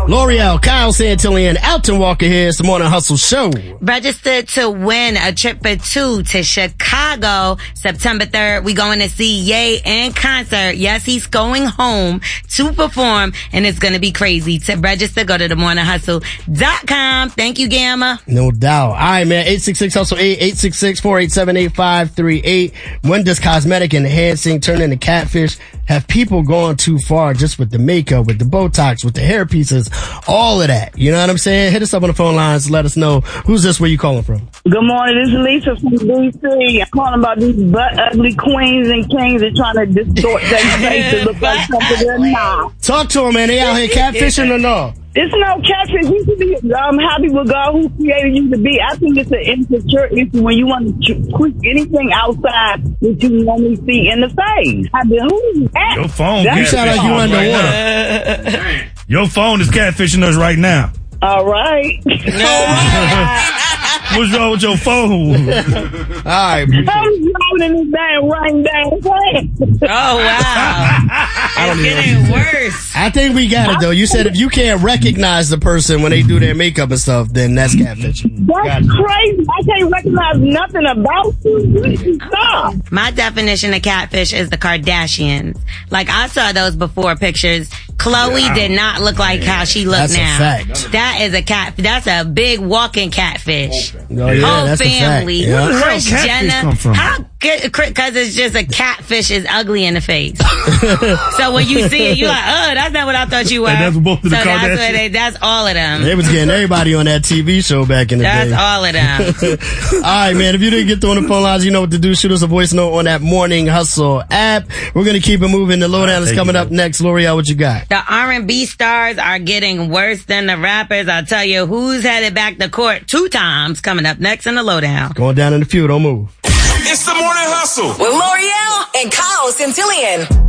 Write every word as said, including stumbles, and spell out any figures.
L'Oreal, Kyle Santillan, Alton Walker here. It's the Morning Hustle Show. Register to win a trip for two to Chicago September third. We going to see Ye in concert. Yes, he's going home to perform, and it's going to be crazy. To register, go to the morning hustle dot com. Thank you, Gamma. No doubt. All right, man. eight six six hustle eight, eight six six, four eight seven, eight five three eight. When does cosmetic enhancing turn into catfish? Have people gone too far just with the makeup, with the Botox, with the hair pieces, all of that? You know what I'm saying? Hit us up on the phone lines. Let us know. Who's this? Where you calling from? Good morning. This is Lisa from D C. I'm calling about these butt ugly queens and kings that trying to distort their face to look like something they're not. Talk to them, man. They out here catfishing or no? It's no catfish. You should be um, happy with God who created you to be. I think it's an insecure issue when you want to tweak anything outside that you normally see in the face. I mean, who is that? Your phone. You sound like you underwater. Right Your phone is catfishing us right now. All right. What's wrong with your phone? All right. I'm driving in this damn rain down place. Oh, wow. It's getting worse. I think we got it, though. You said if you can't recognize the person when they do their makeup and stuff, then that's catfishing. That's crazy. I can't recognize nothing about you. Stop. My definition of catfish is the Kardashians. Like, I saw those before pictures. Khloe yeah, did not look like how she looked that's now. A fact. That is a cat. That's a big walking catfish. Oh, yeah, Whole that's family. A fact. Yeah. Kris Jenner. Come from? How? Because it's just a catfish is ugly in the face. So when you see it, you're like, oh, that's not what I thought you were. And that's both of the so that's, Kardashians. what they, that's all of them. They was getting everybody on that T V show back in the that's day. That's all of them. All right, man. If you didn't get through on the phone lines, you know what to do. Shoot us a voice note on that Morning Hustle app. We're going to keep it moving. The lowdown is coming up next. L'Oreal, what you got? The R and B stars are getting worse than the rappers. I'll tell you who's headed back to court two times coming up next in the lowdown. Going down in the few. Don't move. It's the Morning Hustle with L'Oreal and Kyle Santillan.